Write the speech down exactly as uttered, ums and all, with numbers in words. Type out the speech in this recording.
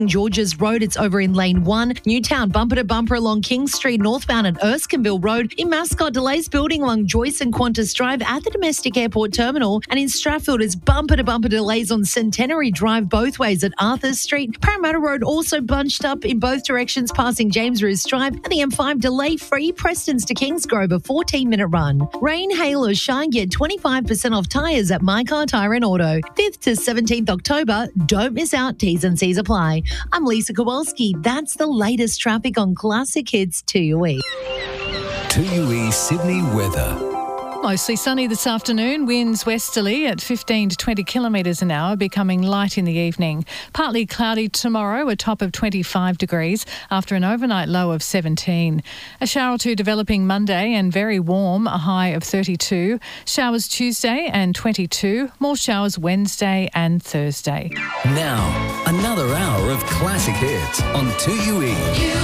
Georges Road, it's over in lane one. Newtown, bumper to bumper along King Street, northbound at Erskineville Road. In Mascot, delays building along Joyce and Qantas Drive at the Domestic Airport Terminal. And in Strathfield, it's bumper to bumper delays on Centenary Drive both ways at Arthur Street. Parramatta Road also bunched up in both directions passing James Roos Drive. And the M five delay free Prestons to Kingsgrove, a fourteen minute run. Rain, hail or shine, get twenty-five percent off tyres at My Car Tyre and Auto. fifth to seventeenth October. Don't miss out. T's and C's apply. I'm Lisa Kowalski. That's the latest traffic on Classic Hits two U E. two U E Sydney weather. Mostly sunny this afternoon, winds westerly at fifteen to twenty kilometres an hour, becoming light in the evening. Partly cloudy tomorrow, a top of twenty-five degrees after an overnight low of seventeen. A shower or two developing Monday and very warm, a high of thirty-two. Showers Tuesday and twenty-two. More showers Wednesday and Thursday. Now, another hour of classic hits on two U E.